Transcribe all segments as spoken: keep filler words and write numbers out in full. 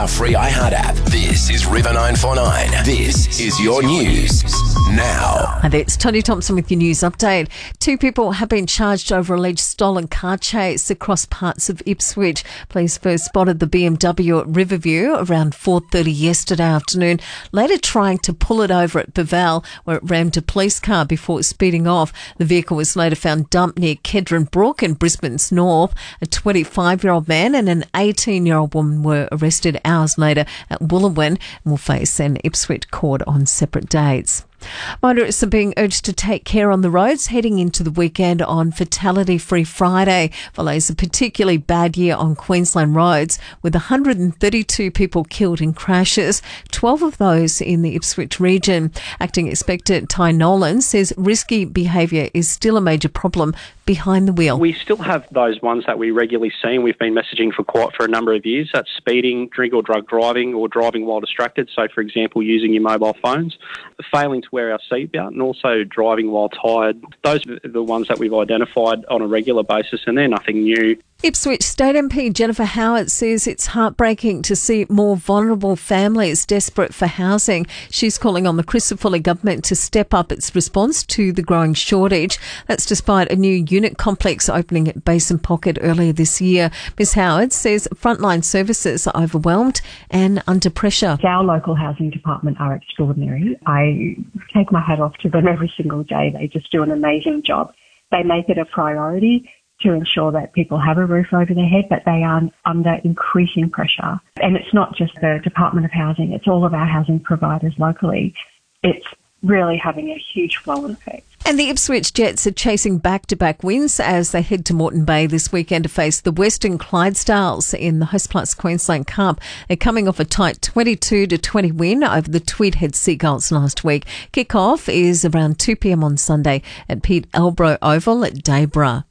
A free iHeart app. This is River nine four nine. This is your news now. Hi there, it's Tony Thompson with your news update. Two people have been charged over alleged stolen car chase across parts of Ipswich. Police first spotted the B M W at Riverview around four thirty yesterday afternoon, later trying to pull it over at Beval, where it rammed a police car before speeding off. The vehicle was later found dumped near Kedron Brook in Brisbane's north. A twenty-five-year-old man and an eighteen-year-old woman were arrested hours later at Wooloowin and will face an Ipswich court on separate dates. Motorists are being urged to take care on the roads heading into the weekend on Fatality Free Friday. Follows a particularly bad year on Queensland roads, with one hundred thirty-two people killed in crashes, twelve of those in the Ipswich region. Acting Inspector Ty Nolan says risky behaviour is still a major problem behind the wheel. We still have those ones that we regularly see and we've been messaging for quite for a number of years. That's speeding, drink or drug driving, or driving while distracted. So, for example, using your mobile phones, failing to wear our seatbelt, and also driving while tired. Those are the ones that we've identified on a regular basis, and they're nothing new. Ipswich State M P Jennifer Howard says it's heartbreaking to see more vulnerable families desperate for housing. She's calling on the Christopher government to step up its response to the growing shortage. That's despite a new unit complex opening at Basin Pocket earlier this year. Miz Howard says frontline services are overwhelmed and under pressure. Our local housing department are extraordinary. I take my hat off to them every single day. They just do an amazing job. They make it a priority to ensure that people have a roof over their head, but they are under increasing pressure. And it's not just the Department of Housing, it's all of our housing providers locally. It's really having a huge flow-on effect. And the Ipswich Jets are chasing back-to-back wins as they head to Moreton Bay this weekend to face the Western Clydesdales in the Hostplus Queensland Cup. They're coming off a tight twenty-two to twenty win over the Tweedhead Seagulls last week. Kick-off is around two p.m. on Sunday at Pete Elbro Oval at Dayborough.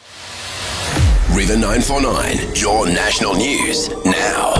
River nine four nine, your national news now.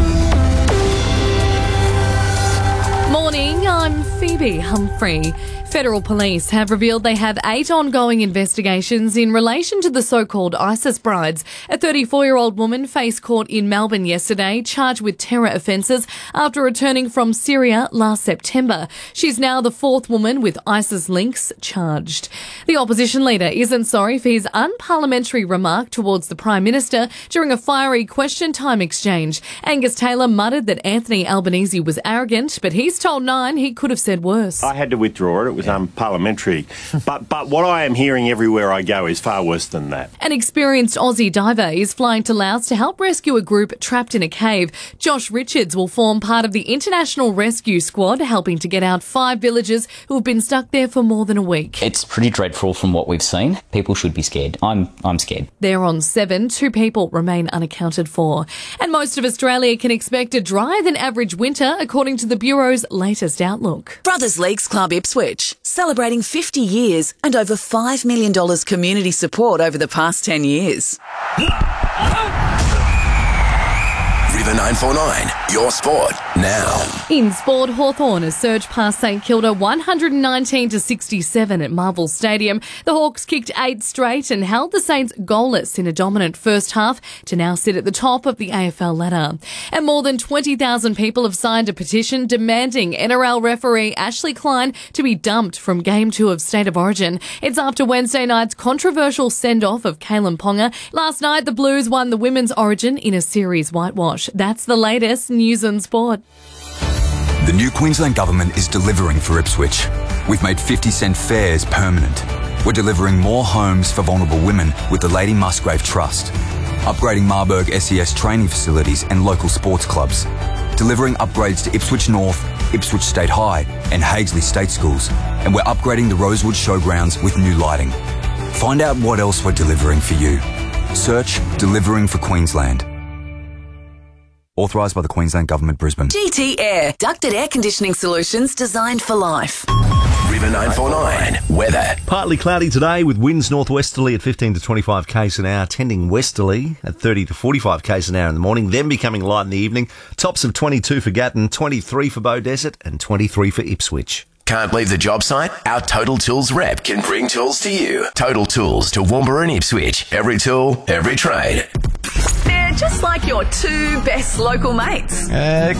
Morning, I'm Phoebe Humphrey. Federal police have revealed they have eight ongoing investigations in relation to the so-called ISIS brides. A thirty-four-year-old woman faced court in Melbourne yesterday, charged with terror offences after returning from Syria last September. She's now the fourth woman with ISIS links charged. The opposition leader isn't sorry for his unparliamentary remark towards the Prime Minister during a fiery question time exchange. Angus Taylor muttered that Anthony Albanese was arrogant, but he's told Nine he could have said worse. I had to withdraw it. It was unparliamentary. but but what I am hearing everywhere I go is far worse than that. An experienced Aussie diver is flying to Laos to help rescue a group trapped in a cave. Josh Richards will form part of the International Rescue Squad, helping to get out five villagers who have been stuck there for more than a week. It's pretty dreadful from what we've seen. People should be scared. I'm I'm scared. They're on seven. Two people remain unaccounted for. And most of Australia can expect a drier than average winter, according to the Bureau's latest outlook. Brothers Leagues Club Ipswich, celebrating fifty years and over five million dollars community support over the past ten years. River nine four nine, your sport now. In sport, Hawthorn has surged past St Kilda one hundred nineteen to sixty-seven at Marvel Stadium. The Hawks kicked eight straight and held the Saints goalless in a dominant first half to now sit at the top of the A F L ladder. And more than twenty thousand people have signed a petition demanding N R L referee Ashley Klein to be dumped from Game two of State of Origin. It's after Wednesday night's controversial send-off of Kalen Ponga. Last night, the Blues won the Women's Origin in a series whitewash. That's the latest news and sport. The new Queensland Government is delivering for Ipswich. We've made fifty cent fares permanent. We're delivering more homes for vulnerable women with the Lady Musgrave Trust. Upgrading Marburg S E S training facilities and local sports clubs. Delivering upgrades to Ipswich North, Ipswich State High and Hagesley State Schools. And we're upgrading the Rosewood Showgrounds with new lighting. Find out what else we're delivering for you. Search Delivering for Queensland. Authorised by the Queensland Government, Brisbane. G T Air, ducted air conditioning solutions designed for life. River nine four nine, weather. Partly cloudy today with winds northwesterly at fifteen to twenty-five k's an hour, tending westerly at thirty to forty-five k's an hour in the morning, then becoming light in the evening. Tops of twenty-two for Gatton, twenty-three for Beaudesert and twenty-three for Ipswich. Can't leave the job site? Our Total Tools rep can bring tools to you. Total Tools to Woombra and Ipswich. Every tool, every trade. They're just like your two best local mates. Uh,